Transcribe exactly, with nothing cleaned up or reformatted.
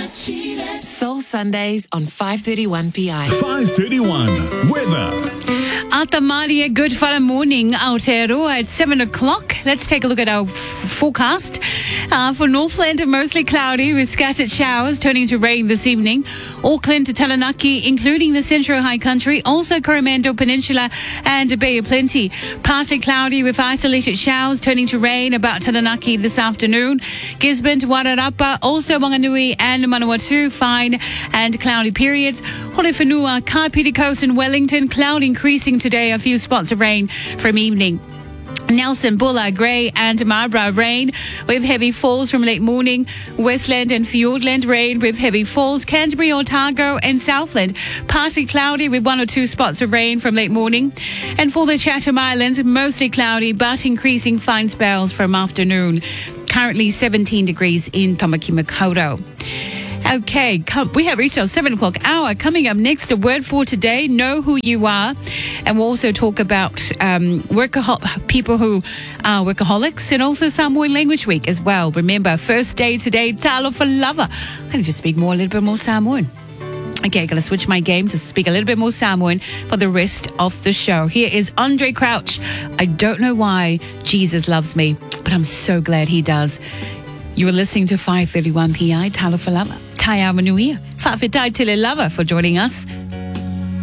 Soul Sundays on five thirty-one P I. five thirty-one weather. Atamalia, good fun morning, Aotearoa. It's seven o'clock. Let's take a look at our f- forecast. Uh, for Northland, mostly cloudy with scattered showers turning to rain this evening. Auckland to Taranaki, including the Central High Country, also Coromandel Peninsula and Bay of Plenty. Partly cloudy with isolated showers turning to rain about Taranaki this afternoon. Gisborne to Wairarapa, also Wanganui and Manawatu, fine and cloudy periods. Holewhenua, Kapiti Coast and Wellington, cloud increasing today, a few spots of rain from evening. Nelson, Bulla, Grey and Marlborough rain with heavy falls from late morning. Westland and Fiordland rain with heavy falls. Canterbury, Otago and Southland partly cloudy with one or two spots of rain from late morning. And for the Chatham Islands, mostly cloudy but increasing fine spells from afternoon. Currently seventeen degrees in Tamaki Makaurau. Okay, come, we have reached our seven o'clock hour. Coming up next, a word for today, know who you are. And we'll also talk about um, workaho- people who are workaholics and also Samoan Language Week as well. Remember, first day today, talo for lover. I need to speak more, a little bit more Samoan. Okay, going to switch my game to speak a little bit more Samoan for the rest of the show. Here is Andre Crouch. I don't know why Jesus loves me, but I'm so glad he does. You are listening to five thirty-one P I, Talo for Lover. Tai Amanuia. Whawhetai Tele Lover for joining us.